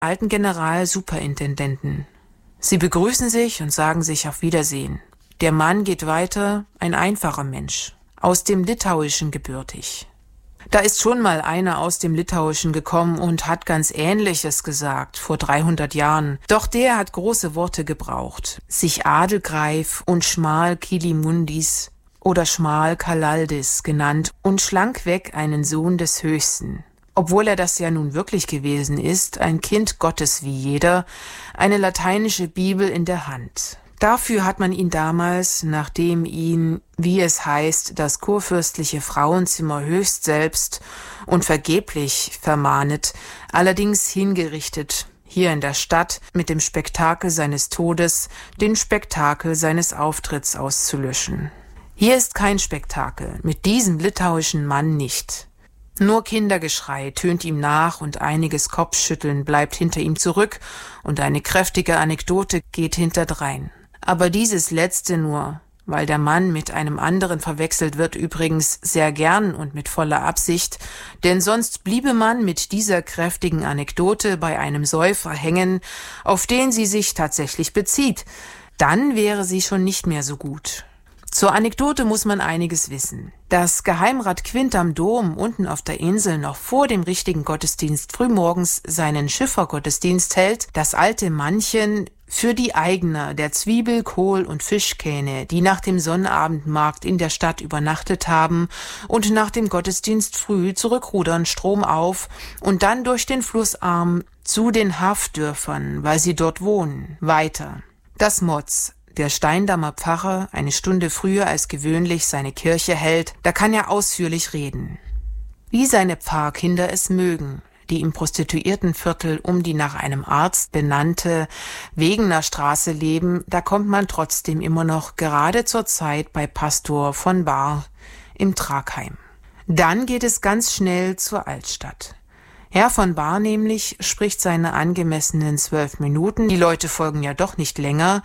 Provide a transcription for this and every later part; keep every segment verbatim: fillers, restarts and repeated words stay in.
alten Generalsuperintendenten. Sie begrüßen sich und sagen sich auf Wiedersehen. Der Mann geht weiter, ein einfacher Mensch, aus dem Litauischen gebürtig. Da ist schon mal einer aus dem Litauischen gekommen und hat ganz Ähnliches gesagt, vor dreihundert Jahren. Doch der hat große Worte gebraucht, sich Adelgreif und Schmal Kilimundis oder Schmal Kalaldis genannt und schlankweg einen Sohn des Höchsten. Obwohl er das ja nun wirklich gewesen ist, ein Kind Gottes wie jeder, eine lateinische Bibel in der Hand. Dafür hat man ihn damals, nachdem ihn, wie es heißt, das kurfürstliche Frauenzimmer höchst selbst und vergeblich vermahnet, allerdings hingerichtet, hier in der Stadt mit dem Spektakel seines Todes, den Spektakel seines Auftritts auszulöschen. Hier ist kein Spektakel, mit diesem litauischen Mann nicht. Nur Kindergeschrei tönt ihm nach und einiges Kopfschütteln bleibt hinter ihm zurück und eine kräftige Anekdote geht hinterdrein. Aber dieses Letzte nur, weil der Mann mit einem anderen verwechselt wird, übrigens sehr gern und mit voller Absicht, denn sonst bliebe man mit dieser kräftigen Anekdote bei einem Säufer hängen, auf den sie sich tatsächlich bezieht. Dann wäre sie schon nicht mehr so gut. Zur Anekdote muss man einiges wissen. Dass Geheimrat Quint am Dom unten auf der Insel noch vor dem richtigen Gottesdienst frühmorgens seinen Schiffergottesdienst hält, das alte Mannchen für die Eigner der Zwiebel-, Kohl- und Fischkähne, die nach dem Sonnabendmarkt in der Stadt übernachtet haben und nach dem Gottesdienst früh zurückrudern stromauf und dann durch den Flussarm zu den Hafdörfern, weil sie dort wohnen, weiter. Das Motz, der Steindammer Pfarrer, eine Stunde früher als gewöhnlich seine Kirche hält, da kann er ausführlich reden. Wie seine Pfarrkinder es mögen, die im Prostituiertenviertel um die nach einem Arzt benannte Wegener Straße leben, da kommt man trotzdem immer noch gerade zur Zeit bei Pastor von Bahr im Tragheim. Dann geht es ganz schnell zur Altstadt. Herr von Bahr nämlich spricht seine angemessenen zwölf Minuten, die Leute folgen ja doch nicht länger.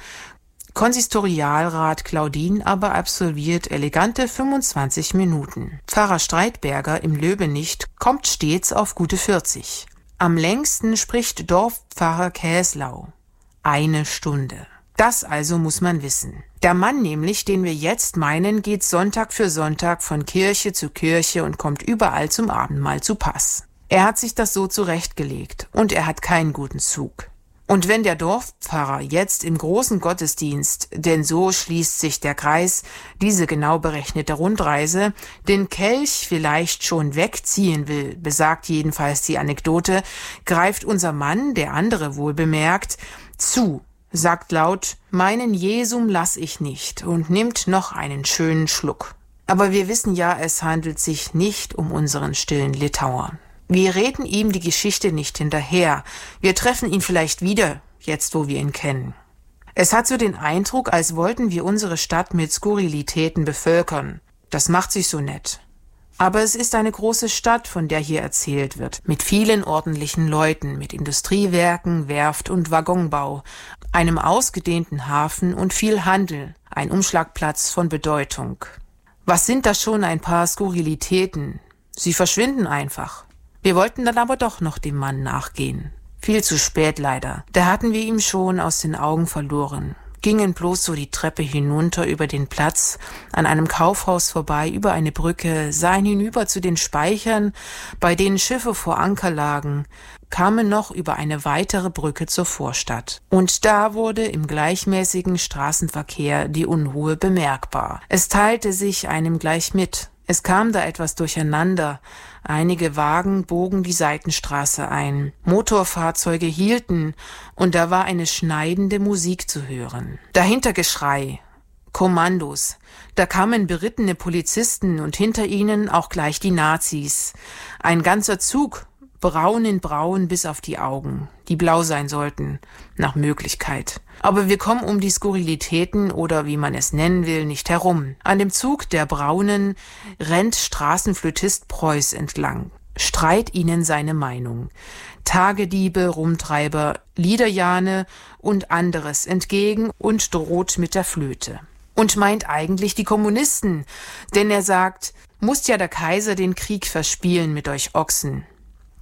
Konsistorialrat Claudin aber absolviert elegante fünfundzwanzig Minuten. Pfarrer Streitberger im Löbenicht kommt stets auf gute vierzig. Am längsten spricht Dorfpfarrer Käslau. Eine Stunde. Das also muss man wissen. Der Mann nämlich, den wir jetzt meinen, geht Sonntag für Sonntag von Kirche zu Kirche und kommt überall zum Abendmahl zu Pass. Er hat sich das so zurechtgelegt und er hat keinen guten Zug. Und wenn der Dorfpfarrer jetzt im großen Gottesdienst, denn so schließt sich der Kreis, diese genau berechnete Rundreise, den Kelch vielleicht schon wegziehen will, besagt jedenfalls die Anekdote, greift unser Mann, der andere wohl bemerkt, zu, sagt laut, meinen Jesum lass ich nicht und nimmt noch einen schönen Schluck. Aber wir wissen ja, es handelt sich nicht um unseren stillen Litauer. Wir reden ihm die Geschichte nicht hinterher. Wir treffen ihn vielleicht wieder, jetzt wo wir ihn kennen. Es hat so den Eindruck, als wollten wir unsere Stadt mit Skurrilitäten bevölkern. Das macht sich so nett. Aber es ist eine große Stadt, von der hier erzählt wird, mit vielen ordentlichen Leuten, mit Industriewerken, Werft und Waggonbau, einem ausgedehnten Hafen und viel Handel, ein Umschlagplatz von Bedeutung. Was sind das schon ein paar Skurrilitäten? Sie verschwinden einfach. Wir wollten dann aber doch noch dem Mann nachgehen. Viel zu spät leider. Da hatten wir ihn schon aus den Augen verloren. Gingen bloß so die Treppe hinunter über den Platz, an einem Kaufhaus vorbei, über eine Brücke, sahen hinüber zu den Speichern, bei denen Schiffe vor Anker lagen, kamen noch über eine weitere Brücke zur Vorstadt. Und da wurde im gleichmäßigen Straßenverkehr die Unruhe bemerkbar. Es teilte sich einem gleich mit. Es kam da etwas durcheinander. Einige Wagen bogen die Seitenstraße ein. Motorfahrzeuge hielten und da war eine schneidende Musik zu hören. Dahinter Geschrei, Kommandos. Da kamen berittene Polizisten und hinter ihnen auch gleich die Nazis. Ein ganzer Zug, braun in braun bis auf die Augen, die blau sein sollten, nach Möglichkeit. Aber wir kommen um die Skurrilitäten oder wie man es nennen will, nicht herum. An dem Zug der Braunen rennt Straßenflötist Preuß entlang, streit ihnen seine Meinung. Tagediebe, Rumtreiber, Liederjahne und anderes entgegen und droht mit der Flöte. Und meint eigentlich die Kommunisten, denn er sagt, muss ja der Kaiser den Krieg verspielen mit euch Ochsen.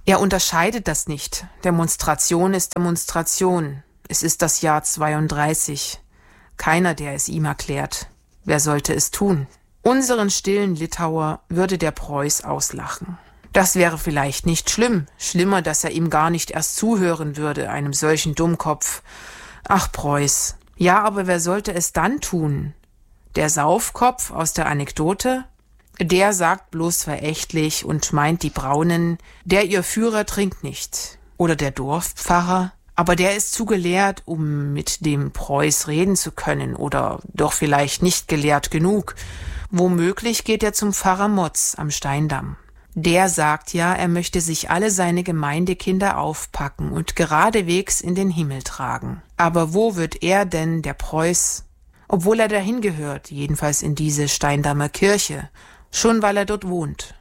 Er unterscheidet das nicht. Demonstration ist Demonstration. Es ist das Jahr zweiunddreißig. Keiner, der es ihm erklärt. Wer sollte es tun? Unseren stillen Litauer würde der Preuß auslachen. Das wäre vielleicht nicht schlimm. Schlimmer, dass er ihm gar nicht erst zuhören würde, einem solchen Dummkopf. Ach, Preuß. Ja, aber wer sollte es dann tun? Der Saufkopf aus der Anekdote? Der sagt bloß verächtlich und meint die Braunen, der ihr Führer trinkt nicht. Oder der Dorfpfarrer? Aber der ist zu gelehrt, um mit dem Preuß reden zu können, oder doch vielleicht nicht gelehrt genug. Womöglich geht er zum Pfarrer Motz am Steindamm. Der sagt ja, er möchte sich alle seine Gemeindekinder aufpacken und geradewegs in den Himmel tragen. Aber wo wird er denn, der Preuß, obwohl er dahin gehört, jedenfalls in diese Steindammer Kirche, schon weil er dort wohnt?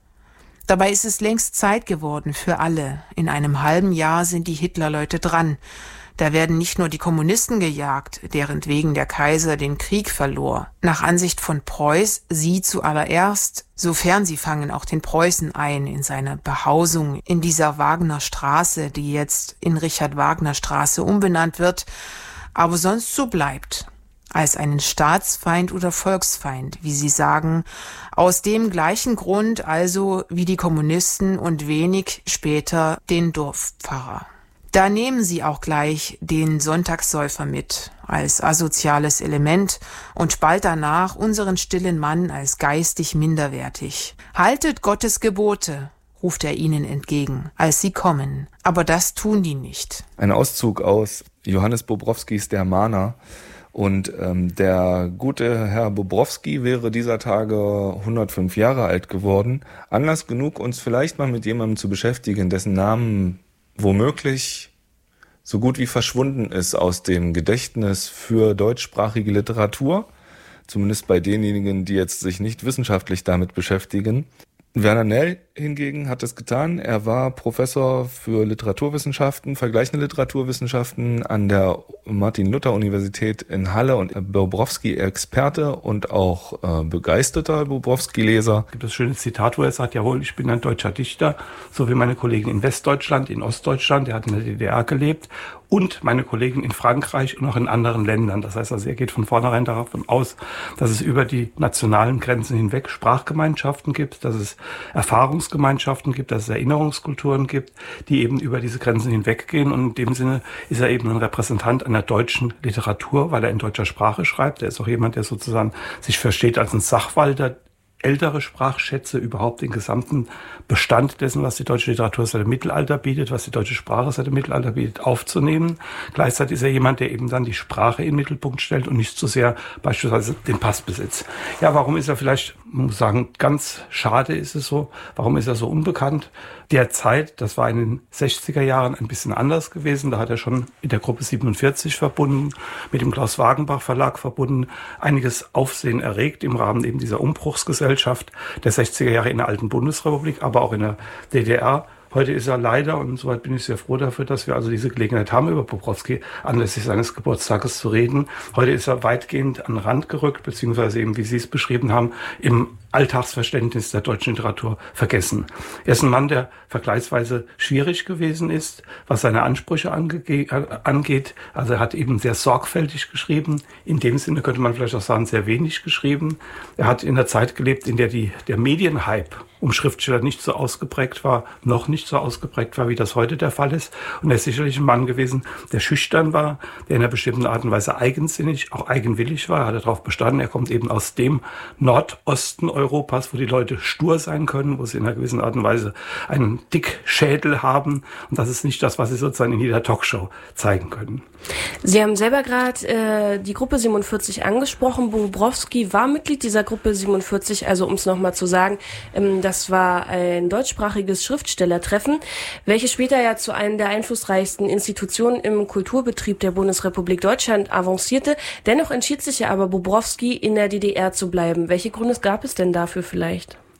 Dabei ist es längst Zeit geworden für alle. In einem halben Jahr sind die Hitlerleute dran. Da werden nicht nur die Kommunisten gejagt, deren wegen der Kaiser den Krieg verlor. Nach Ansicht von Preuß sie zuallererst, sofern sie fangen auch den Preußen ein in seine Behausung in dieser Wagner Straße, die jetzt in Richard Wagner Straße umbenannt wird, aber sonst so bleibt. Als einen Staatsfeind oder Volksfeind, wie sie sagen, aus dem gleichen Grund also wie die Kommunisten und wenig später den Dorfpfarrer. Da nehmen sie auch gleich den Sonntagssäufer mit, als asoziales Element und bald danach unseren stillen Mann als geistig minderwertig. Haltet Gottes Gebote, ruft er ihnen entgegen, als sie kommen. Aber das tun die nicht. Ein Auszug aus Johannes Bobrowskis Der Mahner. Und ähm, der gute Herr Bobrowski wäre dieser Tage hundertfünf Jahre alt geworden. Anlass genug, uns vielleicht mal mit jemandem zu beschäftigen, dessen Namen womöglich so gut wie verschwunden ist aus dem Gedächtnis für deutschsprachige Literatur. Zumindest bei denjenigen, die jetzt sich nicht wissenschaftlich damit beschäftigen. Werner Nell hingegen hat es getan. Er war Professor für Literaturwissenschaften, vergleichende Literaturwissenschaften an der Martin-Luther-Universität in Halle und Bobrowski-Experte und auch äh, begeisterter Bobrowski-Leser. Es gibt das schöne Zitat, wo er sagt, jawohl, ich bin ein deutscher Dichter, so wie meine Kollegen in Westdeutschland, in Ostdeutschland, er hat in der D D R gelebt, und meine Kollegen in Frankreich und auch in anderen Ländern. Das heißt also, er geht von vornherein davon aus, dass es über die nationalen Grenzen hinweg Sprachgemeinschaften gibt, dass es Erfahrungsgemeinschaften gibt, dass es Erinnerungskulturen gibt, die eben über diese Grenzen hinweggehen. Und in dem Sinne ist er eben ein Repräsentant einer deutschen Literatur, weil er in deutscher Sprache schreibt. Er ist auch jemand, der sozusagen sich versteht als ein Sachwalter, ältere Sprachschätze, überhaupt den gesamten Bestand dessen, was die deutsche Literatur seit dem Mittelalter bietet, was die deutsche Sprache seit dem Mittelalter bietet, aufzunehmen. Gleichzeitig ist er jemand, der eben dann die Sprache in den Mittelpunkt stellt und nicht so sehr beispielsweise den Passbesitz. Ja, warum ist er vielleicht, man muss sagen, ganz schade ist es so, warum ist er so unbekannt? Derzeit, das war in den sechziger Jahren ein bisschen anders gewesen, da hat er schon mit der Gruppe siebenundvierzig verbunden, mit dem Klaus Wagenbach Verlag verbunden, einiges Aufsehen erregt im Rahmen eben dieser Umbruchsgesellschaft der sechziger Jahre in der alten Bundesrepublik, aber auch in der D D R. Heute ist er leider, und soweit bin ich sehr froh dafür, dass wir also diese Gelegenheit haben, über Bobrowski anlässlich seines Geburtstages zu reden. Heute ist er weitgehend an den Rand gerückt, beziehungsweise eben, wie Sie es beschrieben haben, im Alltagsverständnis der deutschen Literatur vergessen. Er ist ein Mann, der vergleichsweise schwierig gewesen ist, was seine Ansprüche ange- angeht. Also er hat eben sehr sorgfältig geschrieben. In dem Sinne könnte man vielleicht auch sagen, sehr wenig geschrieben. Er hat in der Zeit gelebt, in der die, der Medienhype um Schriftsteller nicht so ausgeprägt war, noch nicht so ausgeprägt war, wie das heute der Fall ist. Und er ist sicherlich ein Mann gewesen, der schüchtern war, der in einer bestimmten Art und Weise eigensinnig, auch eigenwillig war. Er hat darauf bestanden, er kommt eben aus dem Nordosten Europas, wo die Leute stur sein können, wo sie in einer gewissen Art und Weise einen Dickschädel haben. Und das ist nicht das, was sie sozusagen in jeder Talkshow zeigen können. Sie haben selber gerade äh, die Gruppe siebenundvierzig angesprochen. Bobrowski war Mitglied dieser Gruppe siebenundvierzig, also um es nochmal zu sagen, ähm, das war ein deutschsprachiges Schriftstellertreffen, welches später ja zu einer der einflussreichsten Institutionen im Kulturbetrieb der Bundesrepublik Deutschland avancierte. Dennoch entschied sich ja aber Bobrowski, in der D D R zu bleiben. Welche Gründe gab es denn dafür vielleicht?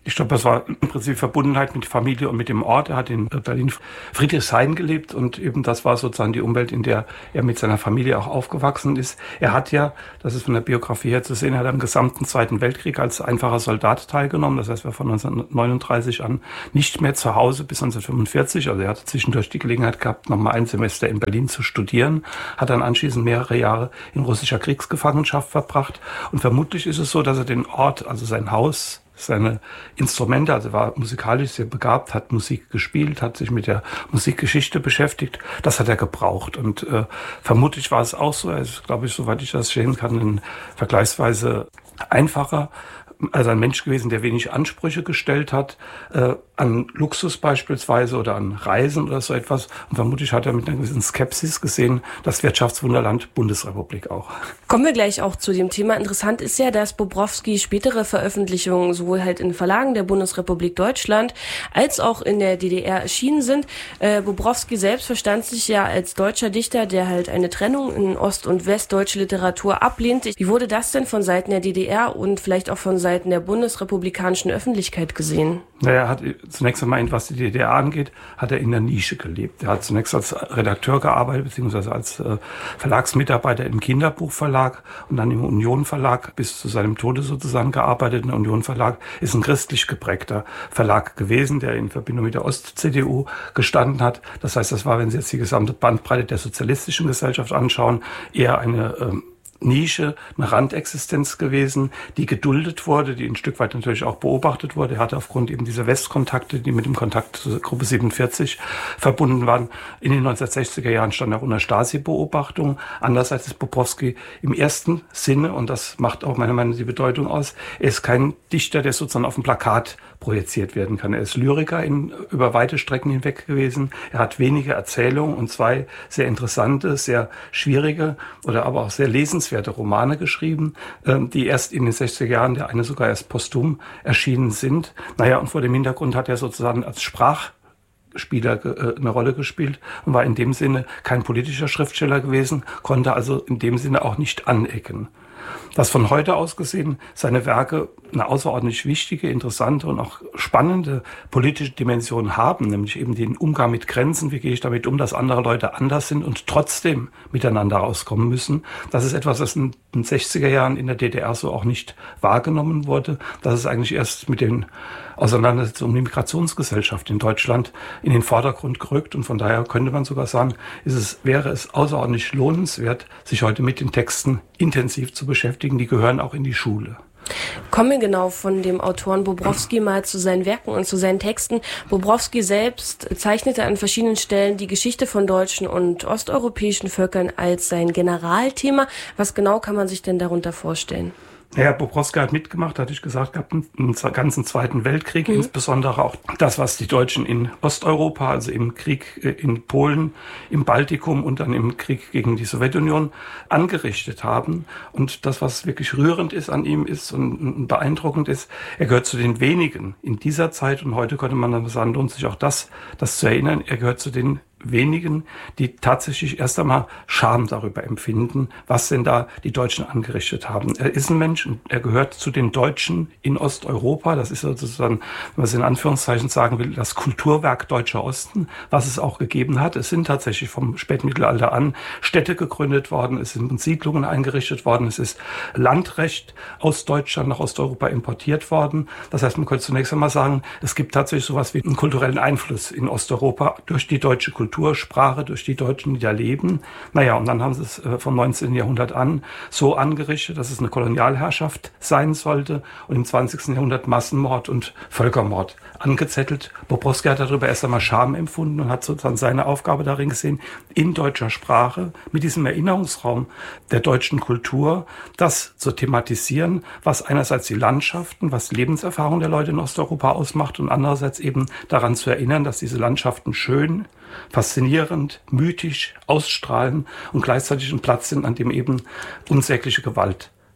Ich glaube, das war im Prinzip Verbundenheit mit Familie und mit dem Ort. Er hat in Berlin-Friedrichshain gelebt und eben das war sozusagen die Umwelt, in der er mit seiner Familie auch aufgewachsen ist. Er hat ja, das ist von der Biografie her zu sehen, er hat am gesamten Zweiten Weltkrieg als einfacher Soldat teilgenommen. Das heißt, er war von neunzehnhundertneununddreißig an nicht mehr zu Hause bis neunzehnhundertfünfundvierzig. Also er hatte zwischendurch die Gelegenheit gehabt, nochmal ein Semester in Berlin zu studieren, hat dann anschließend mehrere Jahre in russischer Kriegsgefangenschaft verbracht. Und vermutlich ist es so, dass er den Ort, also sein Haus, seine Instrumente, also war musikalisch sehr begabt, hat Musik gespielt, hat sich mit der Musikgeschichte beschäftigt. Das hat er gebraucht. Und äh, vermutlich war es auch so, also glaube ich, soweit ich das sehen kann, ein vergleichsweise einfacher, also ein Mensch gewesen, der wenig Ansprüche gestellt hat, äh, an Luxus beispielsweise oder an Reisen oder so etwas. Und vermutlich hat er mit einer gewissen Skepsis gesehen, das Wirtschaftswunderland Bundesrepublik auch. Kommen wir gleich auch zu dem Thema. Interessant ist ja, dass Bobrowski spätere Veröffentlichungen sowohl halt in Verlagen der Bundesrepublik Deutschland als auch in der D D R erschienen sind. Äh, Bobrowski selbst verstand sich ja als deutscher Dichter, der halt eine Trennung in ost- und westdeutsche Literatur ablehnt. Wie wurde das denn von Seiten der D D R und vielleicht auch von Seiten der bundesrepublikanischen Öffentlichkeit gesehen? Naja, er hat zunächst einmal, was die D D R angeht, hat er in der Nische gelebt. Er hat zunächst als Redakteur gearbeitet, beziehungsweise als äh, Verlagsmitarbeiter im Kinderbuchverlag und dann im Union Verlag bis zu seinem Tode sozusagen gearbeitet. Der Union Verlag ist ein christlich geprägter Verlag gewesen, der in Verbindung mit der Ost-C D U gestanden hat. Das heißt, das war, wenn Sie jetzt die gesamte Bandbreite der sozialistischen Gesellschaft anschauen, eher eine ähm, Nische, eine Randexistenz gewesen, die geduldet wurde, die ein Stück weit natürlich auch beobachtet wurde. Er hatte aufgrund eben dieser Westkontakte, die mit dem Kontakt zur Gruppe siebenundvierzig verbunden waren, in den neunzehnhundertsechziger Jahren stand er unter Stasi-Beobachtung. Andererseits ist Bobrowski im ersten Sinne, und das macht auch meiner Meinung nach die Bedeutung aus, er ist kein Dichter, der sozusagen auf dem Plakat projiziert werden kann. Er ist Lyriker in, über weite Strecken hinweg gewesen. Er hat wenige Erzählungen und zwei sehr interessante, sehr schwierige oder aber auch sehr lesenswerte Romane geschrieben, die erst in den sechziger Jahren, der eine sogar erst posthum erschienen sind. Naja, und vor dem Hintergrund hat er sozusagen als Sprachspieler eine Rolle gespielt und war in dem Sinne kein politischer Schriftsteller gewesen, konnte also in dem Sinne auch nicht anecken. Dass von heute aus gesehen seine Werke eine außerordentlich wichtige, interessante und auch spannende politische Dimension haben, nämlich eben den Umgang mit Grenzen, wie gehe ich damit um, dass andere Leute anders sind und trotzdem miteinander rauskommen müssen. Das ist etwas, das in den sechziger Jahren in der D D R so auch nicht wahrgenommen wurde. Das ist eigentlich erst mit den Auseinandersetzungen um die Migrationsgesellschaft in Deutschland in den Vordergrund gerückt und von daher könnte man sogar sagen, ist es, wäre es außerordentlich lohnenswert, sich heute mit den Texten intensiv zu beschäftigen. Die gehören auch in die Schule. Kommen wir genau von dem Autoren Bobrowski mal zu seinen Werken und zu seinen Texten. Bobrowski selbst zeichnete an verschiedenen Stellen die Geschichte von deutschen und osteuropäischen Völkern als sein Generalthema. Was genau kann man sich denn darunter vorstellen? Ja, Bobrowski hat mitgemacht, hatte ich gesagt, gab einen ganzen Zweiten Weltkrieg, mhm. insbesondere auch das, was die Deutschen in Osteuropa, also im Krieg in Polen, im Baltikum und dann im Krieg gegen die Sowjetunion angerichtet haben. Und das, was wirklich rührend ist an ihm ist und beeindruckend ist, er gehört zu den wenigen in dieser Zeit und heute könnte man dann sagen, lohnt sich auch das, das zu erinnern, er gehört zu den wenigen, die tatsächlich erst einmal Scham darüber empfinden, was denn da die Deutschen angerichtet haben. Er ist ein Mensch und er gehört zu den Deutschen in Osteuropa. Das ist sozusagen, wenn man es in Anführungszeichen sagen will, das Kulturwerk Deutscher Osten, was es auch gegeben hat. Es sind tatsächlich vom Spätmittelalter an Städte gegründet worden, es sind Siedlungen eingerichtet worden, es ist Landrecht aus Deutschland nach Osteuropa importiert worden. Das heißt, man könnte zunächst einmal sagen, es gibt tatsächlich sowas wie einen kulturellen Einfluss in Osteuropa durch die deutsche Kultur. Kultursprache durch die Deutschen, die da leben. Naja, und dann haben sie es vom neunzehnten Jahrhundert an so angerichtet, dass es eine Kolonialherrschaft sein sollte und im zwanzigsten Jahrhundert Massenmord und Völkermord angezettelt. Bobrowski hat darüber erst einmal Scham empfunden und hat sozusagen seine Aufgabe darin gesehen, in deutscher Sprache mit diesem Erinnerungsraum der deutschen Kultur das zu thematisieren, was einerseits die Landschaften, was die Lebenserfahrung der Leute in Osteuropa ausmacht und andererseits eben daran zu erinnern, dass diese Landschaften schön, faszinierend, mythisch ausstrahlen und gleichzeitig ein Platz sind, an dem eben unsägliche Gewalt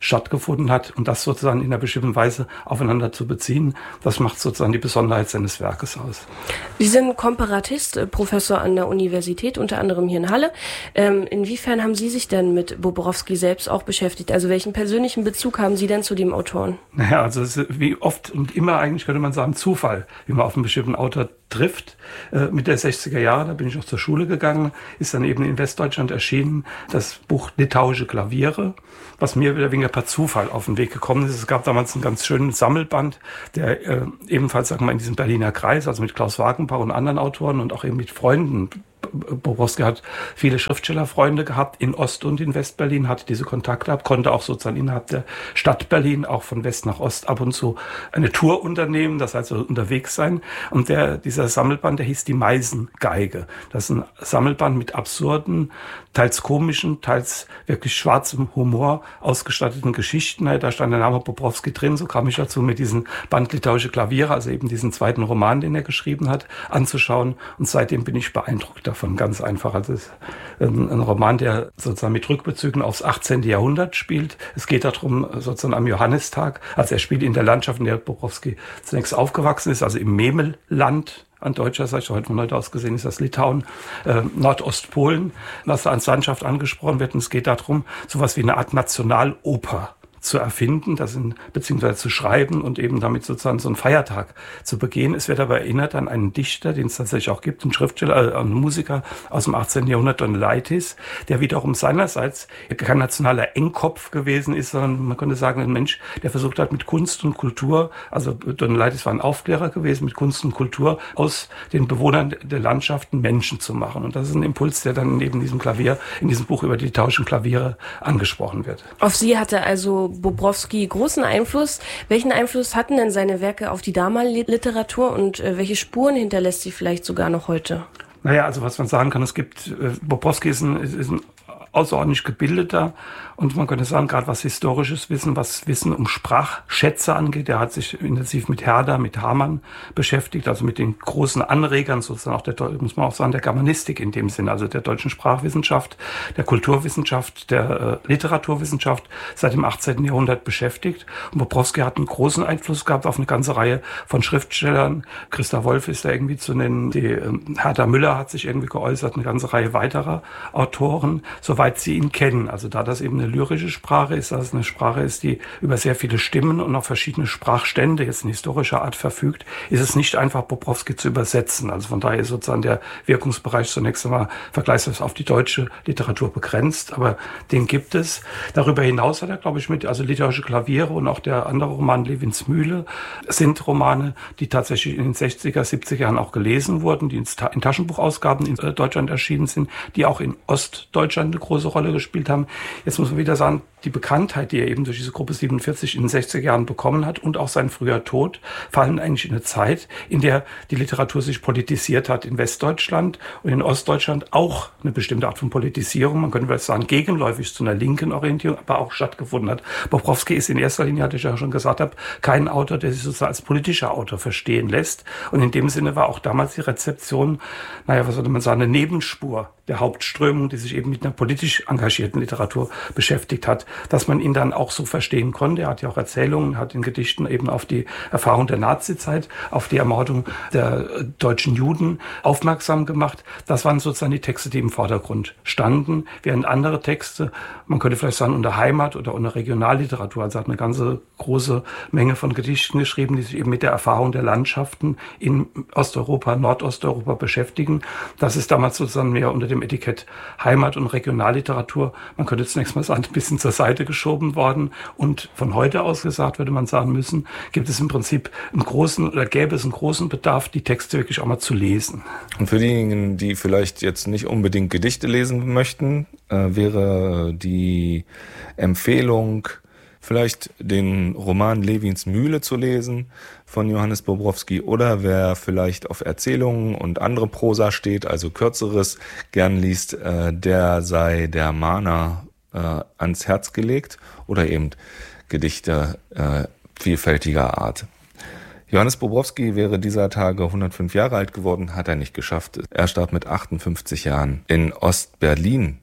stattgefunden hat und das sozusagen in einer bestimmten Weise aufeinander zu beziehen, das macht sozusagen die Besonderheit seines Werkes aus. Sie sind Komparatist, Professor an der Universität, unter anderem hier in Halle. Ähm, inwiefern haben Sie sich denn mit Bobrowski selbst auch beschäftigt? Also welchen persönlichen Bezug haben Sie denn zu dem Autoren? Naja, also es ist wie oft und immer eigentlich könnte man sagen Zufall, wie man auf einen bestimmten Autor trifft. Äh, mit der sechziger Jahre, da bin ich noch zur Schule gegangen, ist dann eben in Westdeutschland erschienen das Buch Litauische Klaviere, was mir wieder wegen per Zufall auf den Weg gekommen ist. Es gab damals einen ganz schönen Sammelband, der äh, ebenfalls, sagen wir mal, in diesem Berliner Kreis, also mit Klaus Wagenbach und anderen Autoren und auch eben mit Freunden. Bobrowski hat viele Schriftstellerfreunde gehabt in Ost- und in Westberlin, hatte diese Kontakte gehabt, konnte auch sozusagen innerhalb der Stadt Berlin auch von West nach Ost ab und zu eine Tour unternehmen, das heißt also unterwegs sein. Und der, dieser Sammelband, der hieß die Meisengeige. Das ist ein Sammelband mit absurden, teils komischen, teils wirklich schwarzem Humor ausgestatteten Geschichten. Da stand der Name Bobrowski drin, so kam ich dazu, mit diesem Band Litauische Klaviere, also eben diesen zweiten Roman, den er geschrieben hat, anzuschauen. Und seitdem bin ich beeindruckt davon, ganz einfach. Also es ist ein, ein Roman, der sozusagen mit Rückbezügen aufs achtzehnten Jahrhundert spielt. Es geht darum, sozusagen am Johannistag, also er spielt in der Landschaft, in der Bobrowski zunächst aufgewachsen ist, also im Memelland, an deutscher Seite, heute von heute aus gesehen ist das Litauen, äh, Nordostpolen, was da als Landschaft angesprochen wird. Und es geht darum, sowas wie eine Art Nationaloper zu erfinden, das in, beziehungsweise zu schreiben und eben damit sozusagen so einen Feiertag zu begehen. Es wird aber erinnert an einen Dichter, den es tatsächlich auch gibt, einen Schriftsteller, äh, einen Musiker aus dem achtzehnten Jahrhundert, Donelaitis, der wiederum seinerseits kein nationaler Engkopf gewesen ist, sondern man könnte sagen, ein Mensch, der versucht hat, mit Kunst und Kultur, also Donelaitis war ein Aufklärer gewesen, mit Kunst und Kultur aus den Bewohnern der Landschaften Menschen zu machen. Und das ist ein Impuls, der dann neben diesem Klavier, in diesem Buch über die litauischen Klaviere angesprochen wird. Auf Sie hatte also Bobrowski großen Einfluss. Welchen Einfluss hatten denn seine Werke auf die damalige Literatur und äh, welche Spuren hinterlässt sie vielleicht sogar noch heute? Naja, also was man sagen kann, es gibt, äh, Bobrowski ist ein, ist ein außerordentlich gebildeter und man könnte sagen, gerade was historisches Wissen, was Wissen um Sprachschätze angeht, der hat sich intensiv mit Herder, mit Hamann beschäftigt, also mit den großen Anregern sozusagen auch der, muss man auch sagen, der Germanistik in dem Sinne, also der deutschen Sprachwissenschaft, der Kulturwissenschaft, der äh, Literaturwissenschaft seit dem achtzehnten Jahrhundert beschäftigt. Und Bobrowski hat einen großen Einfluss gehabt auf eine ganze Reihe von Schriftstellern. Christa Wolf ist da irgendwie zu nennen, die äh, Hertha Müller hat sich irgendwie geäußert, eine ganze Reihe weiterer Autoren, soweit sie ihn kennen. Also da das eben eine lyrische Sprache ist, dass es eine Sprache ist, die über sehr viele Stimmen und auch verschiedene Sprachstände jetzt in historischer Art verfügt, ist es nicht einfach, Bobrowski zu übersetzen. Also von daher ist sozusagen der Wirkungsbereich zunächst einmal vergleichsweise auf die deutsche Literatur begrenzt, aber den gibt es. Darüber hinaus hat er, glaube ich, mit, also Litauische Klaviere und auch der andere Roman Levins Mühle sind Romane, die tatsächlich in den sechziger, siebziger Jahren auch gelesen wurden, die in Taschenbuchausgaben in Deutschland erschienen sind, die auch in Ostdeutschland eine große Rolle gespielt haben. Jetzt muss man wieder sagen, die Bekanntheit, die er eben durch diese Gruppe siebenundvierzig in den sechziger Jahren bekommen hat und auch sein früher Tod, fallen eigentlich in eine Zeit, in der die Literatur sich politisiert hat. In Westdeutschland und in Ostdeutschland auch eine bestimmte Art von Politisierung, man könnte vielleicht sagen, gegenläufig zu einer linken Orientierung, aber auch stattgefunden hat. Bobrowski ist in erster Linie, hatte ich ja schon gesagt habe, kein Autor, der sich sozusagen als politischer Autor verstehen lässt. Und in dem Sinne war auch damals die Rezeption, naja, was sollte man sagen, eine Nebenspur der Hauptströmung, die sich eben mit einer politisch engagierten Literatur beschäftigt hat, dass man ihn dann auch so verstehen konnte. Er hat ja auch Erzählungen, hat in Gedichten eben auf die Erfahrung der Nazizeit, auf die Ermordung der deutschen Juden aufmerksam gemacht. Das waren sozusagen die Texte, die im Vordergrund standen, während andere Texte, man könnte vielleicht sagen, unter Heimat oder unter Regionalliteratur, also hat eine ganze große Menge von Gedichten geschrieben, die sich eben mit der Erfahrung der Landschaften in Osteuropa, Nordosteuropa beschäftigen. Das ist damals sozusagen mehr unter dem Etikett Heimat- und Regionalliteratur, man könnte zunächst mal sagen, ein bisschen zur Seite geschoben worden. Und von heute aus gesagt, würde man sagen müssen, gibt es im Prinzip einen großen, oder gäbe es einen großen Bedarf, die Texte wirklich auch mal zu lesen. Und für diejenigen, die vielleicht jetzt nicht unbedingt Gedichte lesen möchten, äh, wäre die Empfehlung, vielleicht den Roman Levins Mühle zu lesen von Johannes Bobrowski, oder wer vielleicht auf Erzählungen und andere Prosa steht, also Kürzeres, gern liest, äh, der sei der Mahner äh, ans Herz gelegt, oder eben Gedichte äh, vielfältiger Art. Johannes Bobrowski wäre dieser Tage hundertfünf Jahre alt geworden, hat er nicht geschafft. Er starb mit achtundfünfzig Jahren in Ostberlin.